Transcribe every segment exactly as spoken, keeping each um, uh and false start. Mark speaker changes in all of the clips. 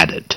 Speaker 1: added.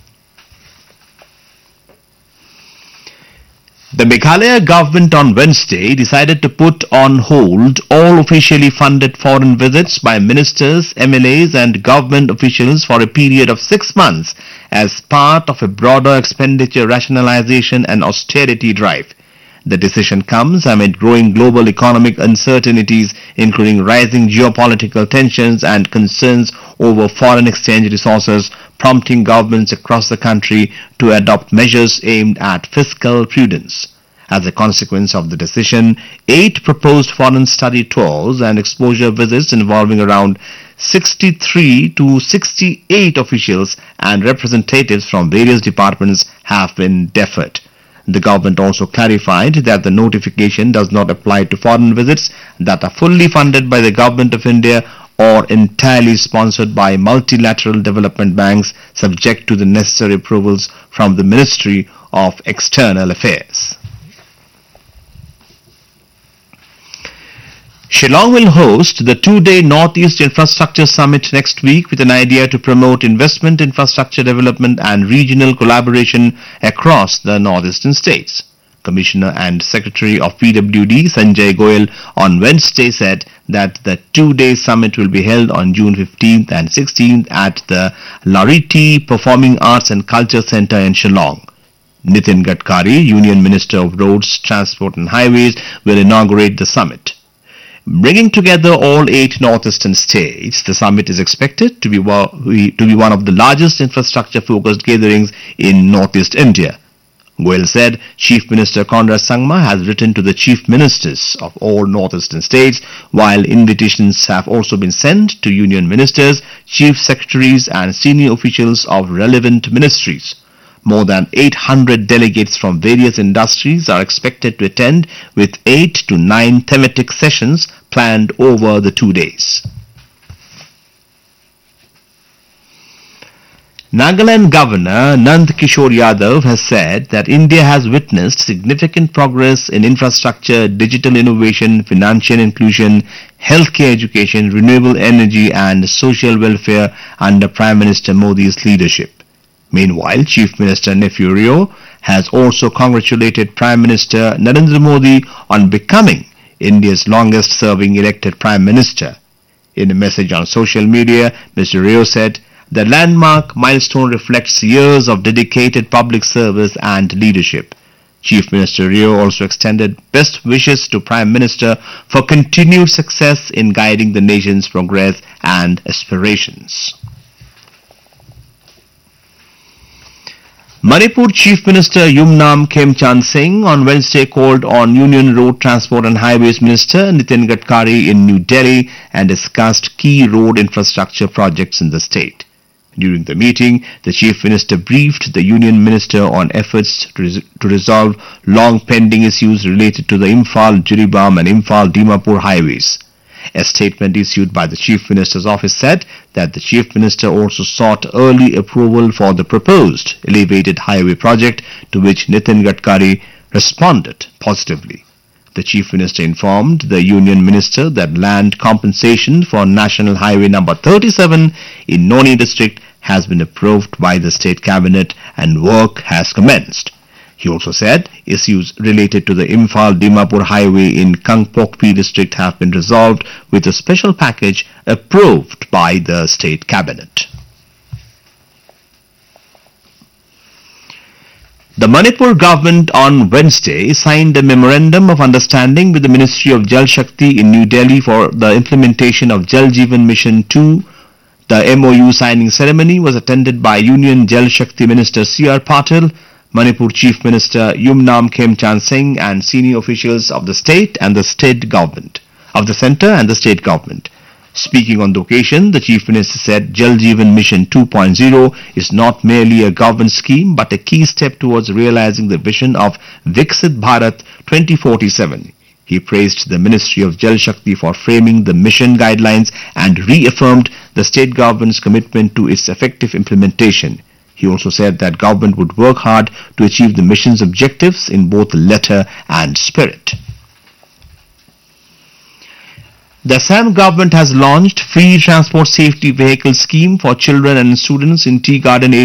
Speaker 1: The Meghalaya government on Wednesday decided to put on hold all officially funded foreign visits by ministers, M L As and government officials for a period of six months as part of a broader expenditure rationalization and austerity drive. The decision comes amid growing global economic uncertainties, including rising geopolitical tensions and concerns over foreign exchange resources, prompting governments across the country to adopt measures aimed at fiscal prudence. As a consequence of the decision, eight proposed foreign study tours and exposure visits involving around sixty-three to sixty-eight officials and representatives from various departments have been deferred. The government also clarified that the notification does not apply to foreign visits that are fully funded by the Government of India or entirely sponsored by multilateral development banks, subject to the necessary approvals from the Ministry of External Affairs. Shillong will host the two-day Northeast Infrastructure Summit next week with an idea to promote investment, infrastructure development and regional collaboration across the northeastern states. Commissioner and Secretary of P W D Sanjay Goyal on Wednesday said that the two-day summit will be held on June fifteenth and sixteenth at the Lariti Performing Arts and Culture Centre in Shillong. Nitin Gadkari, Union Minister of Roads, Transport and Highways, will inaugurate the summit. Bringing together all eight northeastern states, the summit is expected to be, to be one of the largest infrastructure-focused gatherings in northeast India. Goyal said Chief Minister Conrad Sangma has written to the Chief Ministers of all northeastern states, while invitations have also been sent to Union Ministers, Chief Secretaries and senior officials of relevant ministries. More than eight hundred delegates from various industries are expected to attend, with eight to nine thematic sessions planned over the two days. Nagaland Governor Nand Kishore Yadav has said that India has witnessed significant progress in infrastructure, digital innovation, financial inclusion, healthcare, education, renewable energy and social welfare under Prime Minister Modi's leadership. Meanwhile, Chief Minister Nepheu Rio has also congratulated Prime Minister Narendra Modi on becoming India's longest-serving elected Prime Minister. In a message on social media, Mister Rio said, "The landmark milestone reflects years of dedicated public service and leadership." Chief Minister Rio also extended best wishes to Prime Minister for continued success in guiding the nation's progress and aspirations. Manipur Chief Minister Yumnam Khemchand Singh on Wednesday called on Union Road Transport and Highways Minister Nitin Gadkari in New Delhi and discussed key road infrastructure projects in the state. During the meeting, the Chief Minister briefed the Union Minister on efforts to, res- to resolve long-pending issues related to the Imphal-Jiribam and Imphal-Dimapur highways. A statement issued by the Chief Minister's office said that the Chief Minister also sought early approval for the proposed elevated highway project, to which Nitin Gadkari responded positively. The Chief Minister informed the Union Minister that land compensation for National Highway number thirty-seven in Noni district has been approved by the State Cabinet and work has commenced. He also said issues related to the Imphal-Dimapur highway in Kangpokpi district have been resolved with a special package approved by the State Cabinet. The Manipur government on Wednesday signed a memorandum of understanding with the Ministry of Jal Shakti in New Delhi for the implementation of Jal Jeevan Mission two. The M O U signing ceremony was attended by Union Jal Shakti Minister C R Patil, Manipur Chief Minister Yumnam Khemchand Singh and senior officials of the state and the state government, of the centre and the state government. Speaking on the occasion, the Chief Minister said Jal Jeevan Mission two point oh is not merely a government scheme but a key step towards realizing the vision of Viksit Bharat twenty forty-seven. He praised the Ministry of Jal Shakti for framing the mission guidelines and reaffirmed the state government's commitment to its effective implementation. He also said that government would work hard to achieve the mission's objectives in both letter and spirit. The Assam government has launched free transport safety vehicle scheme for children and students in tea garden areas